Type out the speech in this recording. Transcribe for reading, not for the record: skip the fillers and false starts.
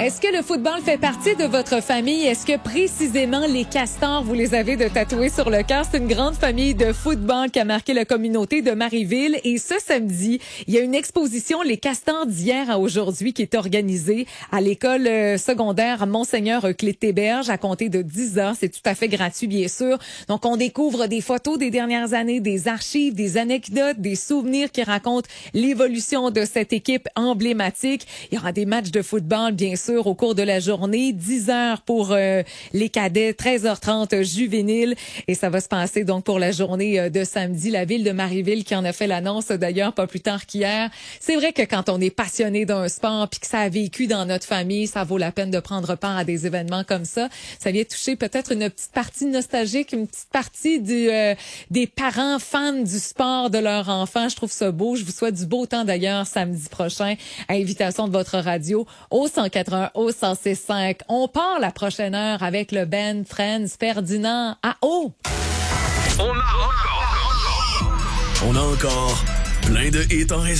Est-ce que le football fait partie de votre famille? Est-ce que précisément les Castors, vous les avez de tatoués sur le cœur? C'est une grande famille de football qui a marqué la communauté de Marieville. Et ce samedi, il y a une exposition Les Castors d'hier à aujourd'hui qui est organisée à l'école secondaire Monseigneur Clétéberge à compter de 10 heures. C'est tout à fait gratuit, bien sûr. Donc, on découvre des photos des dernières années, des archives, des anecdotes, des souvenirs qui racontent l'évolution de cette équipe emblématique. Il y aura des matchs de football, bien sûr, au cours de la journée. 10 heures pour les cadets, 13h30 juvéniles. Et ça va se passer donc pour la journée de samedi. La ville de Marieville qui en a fait l'annonce d'ailleurs pas plus tard qu'hier. C'est vrai que quand on est passionné d'un sport puis que ça a vécu dans notre famille, ça vaut la peine de prendre part à des événements comme ça. Ça vient toucher peut-être une petite partie nostalgique, une petite partie des parents fans du sport de leur enfant. Je trouve ça beau. Je vous souhaite du beau temps d'ailleurs samedi prochain à invitation de votre radio au 181, au 106.5. On part la prochaine heure avec le band Friends Ferdinand à eau. On a encore plein de hits en réserve.